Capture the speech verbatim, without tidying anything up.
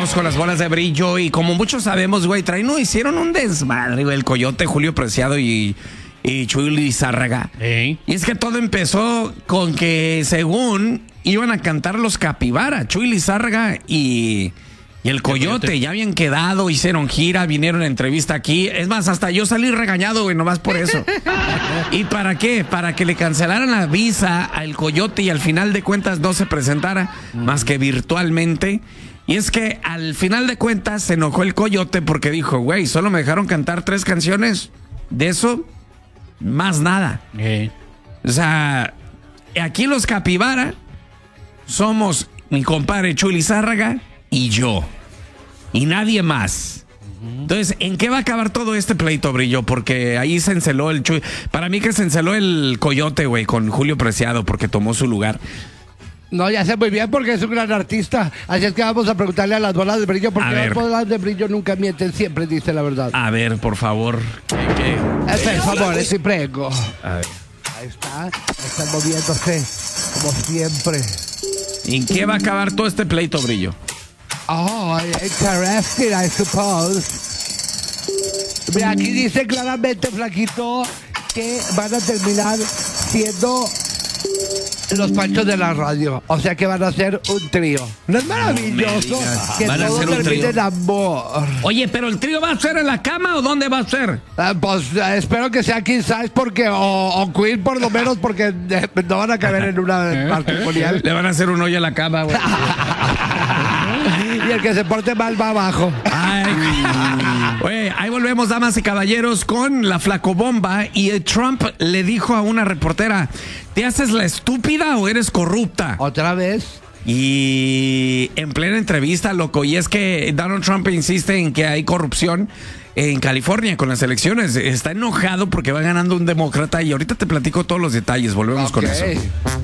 vamos con las bolas de brillo. Y como muchos sabemos, güey, traen, no, hicieron un desmadre, güey, el Coyote, Julio Preciado y, y Chuy Lizárraga. ¿Eh? Y es que todo empezó con que, según, iban a cantar los Capibara, Chuy Lizárraga y... Y el Coyote, ya habían quedado, hicieron gira, vinieron a entrevista aquí. Es más, hasta yo salí regañado, güey, nomás por eso. ¿Y para qué? Para que le cancelaran la visa al Coyote y al final de cuentas no se presentara, mm. más que virtualmente. Y es que al final de cuentas se enojó el Coyote porque dijo, güey, solo me dejaron cantar tres canciones. De eso, más nada. Eh. O sea, aquí los Capibara somos mi compadre Chuy Lizárraga y yo. Y nadie más. Entonces, ¿en qué va a acabar todo este pleito, Brillo? Porque ahí se enceló el Chuy. Para mí que se enceló el Coyote, güey, con Julio Preciado, porque tomó su lugar. No, ya sé muy bien porque es un gran artista. Así es que vamos a preguntarle a las bolas de brillo, porque las bolas de brillo nunca mienten, siempre dice la verdad. A ver, por favor. ¿Qué, qué? Per favor, si prego. A ver. Ahí está, está moviéndose, como siempre. ¿En qué va a acabar todo este pleito, Brillo? Oh, interesting, I suppose. Mira, aquí dice claramente, flaquito, que van a terminar siendo los Panchos de la radio. O sea que van a ser un trío. ¿No es maravilloso? No que todo termine en amor. Oye, ¿pero el trío va a ser en la cama o dónde va a ser? Ah, pues eh, espero que sea King Size porque, o, o Queen por lo menos, porque eh, no van a caber en una matrimonial. Le van a hacer un hoyo a la cama, güey. Y el que se porte mal va abajo. Ay, oye, ahí volvemos, damas y caballeros, con la flacobomba. Y Trump le dijo a una reportera, ¿te haces la estúpida o eres corrupta? ¿Otra vez? Y en plena entrevista, loco, y es que Donald Trump insiste en que hay corrupción en California con las elecciones. Está enojado porque va ganando un demócrata y ahorita te platico todos los detalles. Volvemos okay. con eso.